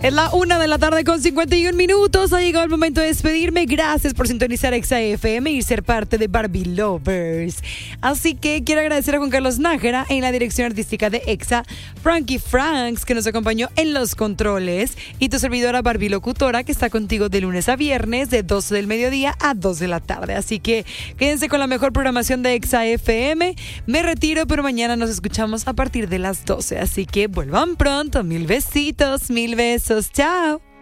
Es la 1:51 PM. Ha llegado el momento de despedirme. Gracias por sintonizar Exa FM y ser parte de Barbie Lovers. Así que quiero agradecer a Juan Carlos Nájera en la dirección artística de Exa, Frankie Franks, que nos acompañó en los controles, y tu servidora Barbie Locutora, que está contigo de lunes a viernes, de 12 del mediodía a 2 de la tarde. Así que quédense con la mejor programación de Exa FM. Me retiro, pero mañana nos escuchamos a partir de las 12. Así que vuelvan pronto. Mil besitos, mil besos. Chao.